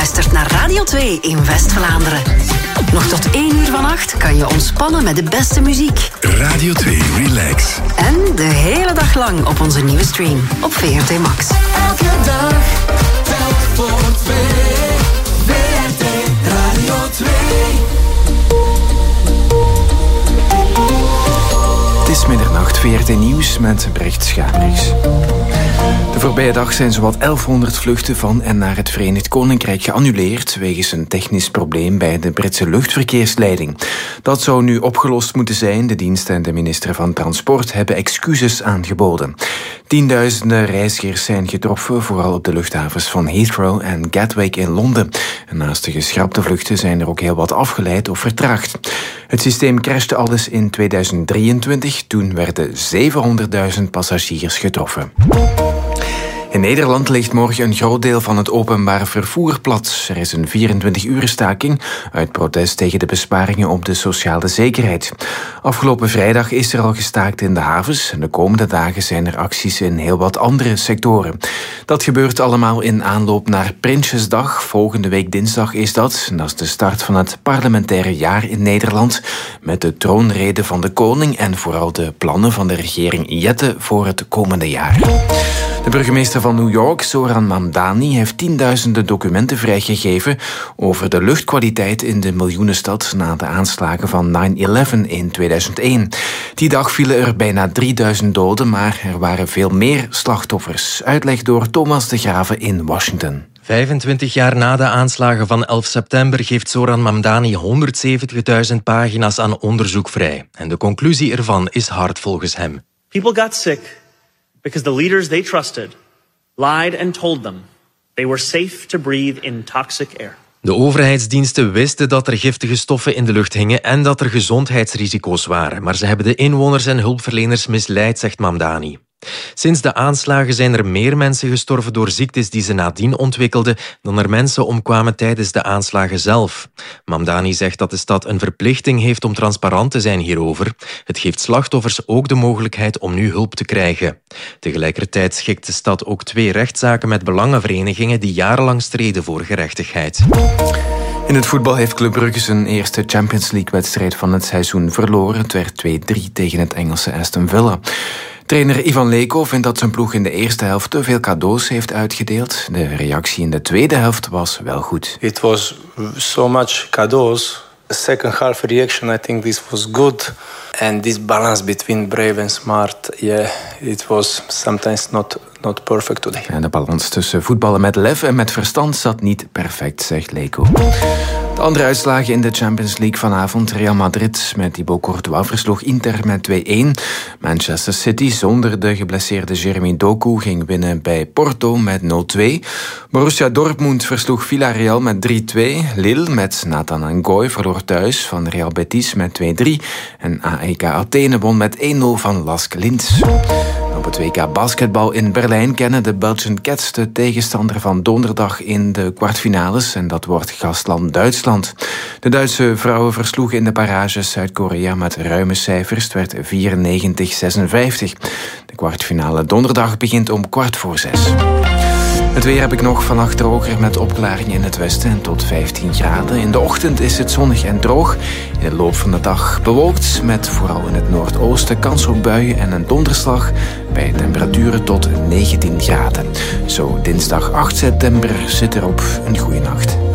luistert naar Radio 2 in West-Vlaanderen. Nog tot 1 uur vannacht kan je ontspannen met de beste muziek. Radio 2 Relax. En de hele dag lang op onze nieuwe stream op VRT Max. Elke dag, telk voor 2. VRT Radio 2. Het is middernacht, VRT Nieuws met Brecht Schabriks. De voorbije dag zijn zowat 1100 vluchten van en naar het Verenigd Koninkrijk geannuleerd wegens een technisch probleem bij de Britse luchtverkeersleiding. Dat zou nu opgelost moeten zijn. De dienst en de minister van Transport hebben excuses aangeboden. Tienduizenden reizigers zijn getroffen, vooral op de luchthavens van Heathrow en Gatwick in Londen. En naast de geschrapte vluchten zijn er ook heel wat afgeleid of vertraagd. Het systeem crashte al eens in 2023. Toen werden 700.000 passagiers getroffen. In Nederland ligt morgen een groot deel van het openbaar vervoer plat. Er is een 24-uur staking uit protest tegen de besparingen op de sociale zekerheid. Afgelopen vrijdag is er al gestaakt in de havens en de komende dagen zijn er acties in heel wat andere sectoren. Dat gebeurt allemaal in aanloop naar Prinsjesdag. Volgende week dinsdag is dat. En dat is de start van het parlementaire jaar in Nederland met de troonrede van de koning en vooral de plannen van de regering Jette voor het komende jaar. De burgemeester van New York, Zoran Mamdani, heeft tienduizenden documenten vrijgegeven over de luchtkwaliteit in de miljoenenstad na de aanslagen van 9/11 in 2001. Die dag vielen er bijna 3000 doden, maar er waren veel meer slachtoffers. Uitleg door Thomas de Grave in Washington. 25 jaar na de aanslagen van 11 september geeft Zoran Mamdani 170.000 pagina's aan onderzoek vrij. En de conclusie ervan is hard volgens hem. People got sick because the leaders they trusted lied and told them they were safe to breathe in toxic air. De overheidsdiensten wisten dat er giftige stoffen in de lucht hingen en dat er gezondheidsrisico's waren. Maar ze hebben de inwoners en hulpverleners misleid, zegt Mamdani. Sinds de aanslagen zijn er meer mensen gestorven door ziektes die ze nadien ontwikkelden dan er mensen omkwamen tijdens de aanslagen zelf. Mamdani zegt dat de stad een verplichting heeft om transparant te zijn hierover. Het geeft slachtoffers ook de mogelijkheid om nu hulp te krijgen. Tegelijkertijd schikt de stad ook 2 rechtszaken met belangenverenigingen die jarenlang streden voor gerechtigheid. In het voetbal heeft Club Brugge zijn eerste Champions League-wedstrijd van het seizoen verloren. Het werd 2-3 tegen het Engelse Aston Villa. Trainer Ivan Leko vindt dat zijn ploeg in de eerste helft te veel cadeaus heeft uitgedeeld. De reactie in de tweede helft was wel goed. It was so much cadeaus. The second half reaction, I think this was good. And this balance between brave and smart, it was sometimes not perfect today. En de balans tussen voetballen met lef en met verstand zat niet perfect, zegt Leko. De andere uitslagen in de Champions League vanavond. Real Madrid met Thibaut Courtois versloeg Inter met 2-1. Manchester City zonder de geblesseerde Jeremy Doku ging winnen bij Porto met 0-2. Borussia Dortmund versloeg Villarreal met 3-2. Lille met Nathan Ngoy verloor thuis van Real Betis met 2-3. En AEK Athene won met 1-0 van Lask Linz. Op het WK basketbal in Berlijn kennen de Belgian Cats de tegenstander van donderdag in de kwartfinales. En dat wordt gastland Duitsland. De Duitse vrouwen versloegen in de barrages Zuid-Korea met ruime cijfers. Het werd 94-56. De kwartfinale donderdag begint om 5:15. Het weer heb ik nog. Vannacht droger met opklaringen in het westen en tot 15 graden. In de ochtend is het zonnig en droog. In de loop van de dag bewolkt met vooral in het noordoosten kans op buien en een donderslag bij temperaturen tot 19 graden. Zo dinsdag 8 september zit erop. Een goeie nacht.